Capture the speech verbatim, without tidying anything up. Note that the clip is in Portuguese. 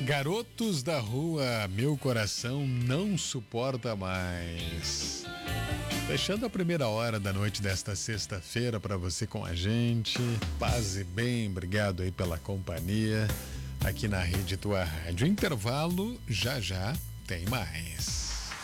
Garotos da Rua, meu coração não suporta mais. Fechando a primeira hora da noite desta sexta-feira para você com a gente. Paz e bem, obrigado aí pela companhia aqui na Rede Tua Rádio. Intervalo, já já tem mais.